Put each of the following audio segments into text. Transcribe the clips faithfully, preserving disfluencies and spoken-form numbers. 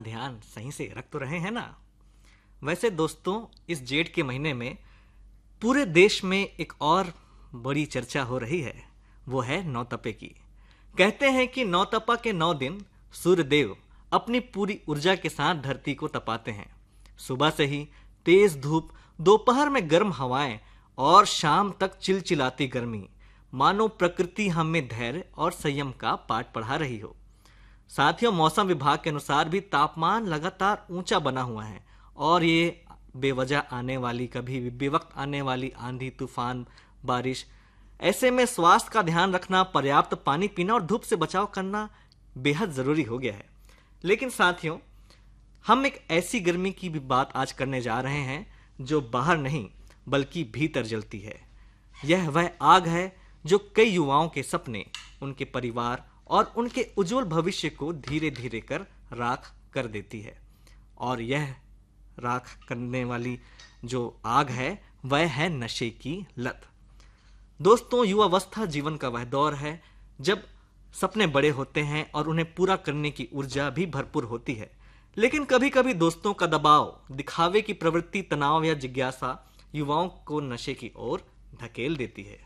ध्यान सही से रख तो रहे हैं ना। वैसे दोस्तों, इस जेठ के महीने में पूरे देश में एक और बड़ी चर्चा हो रही है, वो है नौतपे की। कहते हैं कि नौतपा के नौ दिन सूर्यदेव अपनी पूरी ऊर्जा के साथ धरती को तपाते हैं। सुबह से ही तेज धूप, दोपहर में गर्म हवाएं और शाम तक चिलचिलाती गर्मी, मानो प्रकृति हमें धैर्य और संयम का पाठ पढ़ा रही हो। साथियों, मौसम विभाग के अनुसार भी तापमान लगातार ऊंचा बना हुआ है और ये बेवजह आने वाली, कभी बेवक्त आने वाली आंधी, तूफान, बारिश, ऐसे में स्वास्थ्य का ध्यान रखना, पर्याप्त पानी पीना और धूप से बचाव करना बेहद जरूरी हो गया है। लेकिन साथियों, हम एक ऐसी गर्मी की भी बात आज करने जा रहे हैं जो बाहर नहीं बल्कि भीतर जलती है। यह वह आग है जो कई युवाओं के सपने, उनके परिवार और उनके उज्जवल भविष्य को धीरे धीरे कर राख कर देती है। और यह राख करने वाली जो आग है वह है नशे की लत। दोस्तों, युवावस्था जीवन का वह दौर है जब सपने बड़े होते हैं और उन्हें पूरा करने की ऊर्जा भी भरपूर होती है। लेकिन कभी कभी दोस्तों का दबाव, दिखावे की प्रवृत्ति, तनाव या जिज्ञासा युवाओं को नशे की ओर धकेल देती है।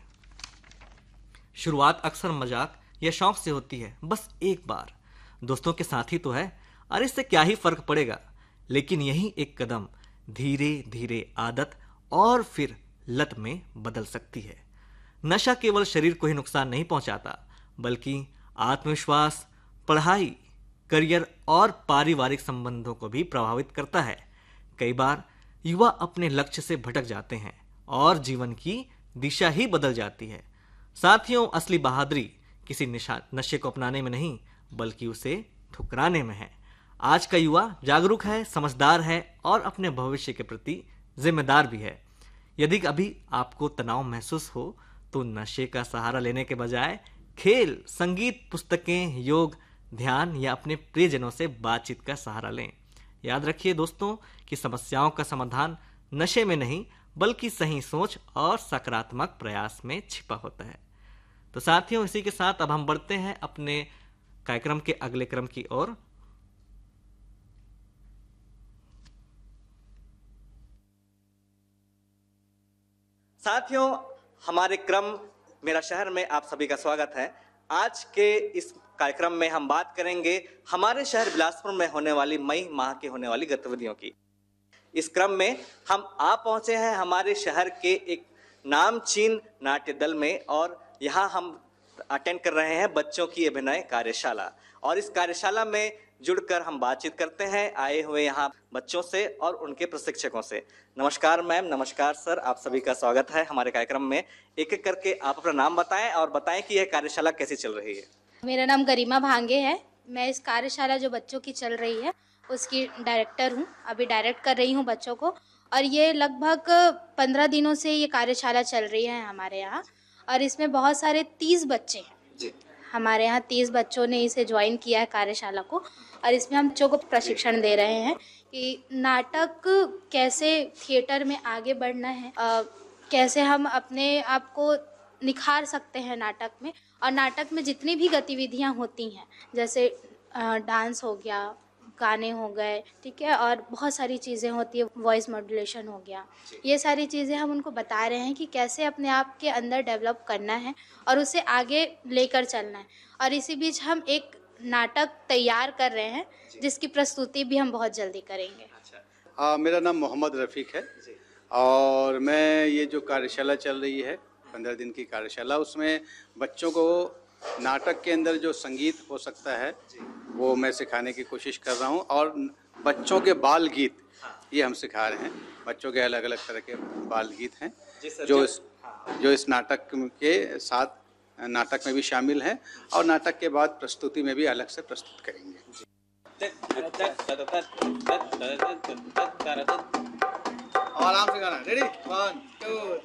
शुरुआत अक्सर मजाक या शौक से होती है, बस एक बार दोस्तों के साथ ही तो है, अरे इससे क्या ही फर्क पड़ेगा। लेकिन यही एक कदम धीरे धीरे आदत और फिर लत में बदल सकती है। नशा केवल शरीर को ही नुकसान नहीं पहुंचाता, बल्कि आत्मविश्वास, पढ़ाई, करियर और पारिवारिक संबंधों को भी प्रभावित करता है। कई बार युवा अपने लक्ष्य से भटक जाते हैं और जीवन की दिशा ही बदल जाती है। साथियों, असली बहादुरी किसी नशे को अपनाने में नहीं बल्कि उसे ठुकराने में है। आज का युवा जागरूक है, समझदार है और अपने भविष्य के प्रति जिम्मेदार भी है। यदि अभी आपको तनाव महसूस हो तो नशे का सहारा लेने के बजाय खेल, संगीत, पुस्तकें, योग, ध्यान या अपने प्रियजनों से बातचीत का सहारा लें। याद रखिए दोस्तों कि समस्याओं का समाधान नशे में नहीं बल्कि सही सोच और सकारात्मक प्रयास में छिपा होता है। तो साथियों, इसी के साथ अब हम बढ़ते हैं अपने कार्यक्रम के अगले क्रम की ओर। साथियों, हमारे क्रम मेरा शहर में आप सभी का स्वागत है। आज के इस कार्यक्रम में हम बात करेंगे हमारे शहर बिलासपुर में होने वाली मई माह के होने वाली गतिविधियों की। इस क्रम में हम आ पहुंचे हैं हमारे शहर के एक नामचीन नाट्य दल में और यहाँ हम अटेंड कर रहे हैं बच्चों की अभिनय कार्यशाला। और इस कार्यशाला में जुड़कर हम बातचीत करते हैं आए हुए यहाँ बच्चों से और उनके प्रशिक्षकों से। नमस्कार मैम, नमस्कार सर, आप सभी का स्वागत है हमारे कार्यक्रम में। एक एक करके आप अपना नाम बताएं और बताएं कि यह कार्यशाला कैसी चल रही है। मेरा नाम गरिमा भांगे है। मैं इस कार्यशाला जो बच्चों की चल रही है उसकी डायरेक्टर हूँ। अभी डायरेक्ट कर रही हूँ बच्चों को और ये लगभग पंद्रह दिनों से ये कार्यशाला चल रही है हमारे यहाँ। और इसमें बहुत सारे तीस बच्चे हैं जी। हमारे यहाँ तीस बच्चों ने इसे ज्वाइन किया है कार्यशाला को। और इसमें हम बच्चों को प्रशिक्षण दे रहे हैं कि नाटक कैसे थिएटर में आगे बढ़ना है, आ, कैसे हम अपने आप को निखार सकते हैं नाटक में। और नाटक में जितनी भी गतिविधियाँ होती हैं, जैसे आ, डांस हो गया, गाने हो गए, ठीक है, और बहुत सारी चीज़ें होती है, वॉइस मॉड्यूलेशन हो गया, ये सारी चीज़ें हम उनको बता रहे हैं कि कैसे अपने आप के अंदर डेवलप करना है और उसे आगे लेकर चलना है। और इसी बीच हम एक नाटक तैयार कर रहे हैं जिसकी प्रस्तुति भी हम बहुत जल्दी करेंगे। अच्छा, आ, मेरा नाम मोहम्मद रफ़ीक है और मैं ये जो कार्यशाला चल रही है पंद्रह दिन की कार्यशाला, उसमें बच्चों को नाटक के अंदर जो संगीत हो सकता है वो मैं सिखाने की कोशिश कर रहा हूँ। और बच्चों के बाल गीत ये हम सिखा रहे हैं। बच्चों के अलग अलग तरह के बाल गीत हैं जो इस जो इस नाटक के साथ नाटक में भी शामिल हैं और नाटक के बाद प्रस्तुति में भी अलग से प्रस्तुत करेंगे। और आराम से गाना, रेडी, वन टू